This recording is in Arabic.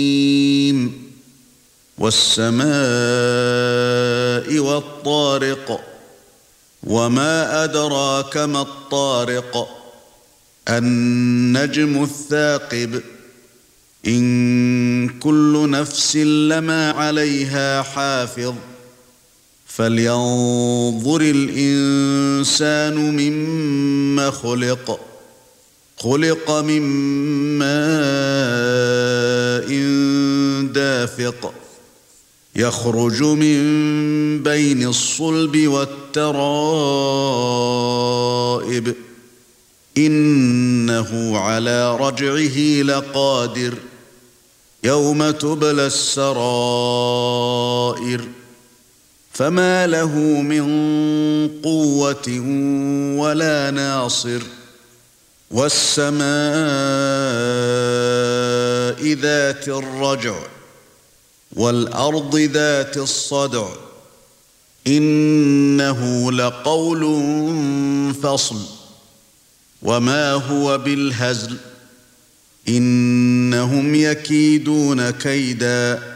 وَالسَّمَاءِ وَالطَّارِقِ وَمَا أَدْرَاكَ مَا الطَّارِقُ النَّجْمُ الثَّاقِبُ إِن كُلُّ نَفْسٍ لَّمَا عَلَيْهَا حَافِظٌ فَلْيَنظُرِ الْإِنسَانُ مِمَّ خُلِقَ خُلِقَ مِن مَّاءٍ دَافِقٍ يَخْرُجُ مِن بَيْنِ الصُّلْبِ وَالتَّرَائِبِ إِنَّهُ عَلَى رَجْعِهِ لَقَادِرٌ يَوْمَ تُبْلَى السَّرَائِرُ فَمَا لَهُ مِن قُوَّةٍ وَلَا نَاصِرٍ وَالسَّمَاءِ ذَاتِ الرَّجْعِ وَالْأَرْضِ ذَاتِ الصَّدْعِ إِنَّهُ لَقَوْلٌ فَصْلٌ وَمَا هُوَ بِالْهَزْلِ إِنَّهُمْ يَكِيدُونَ كَيْدًا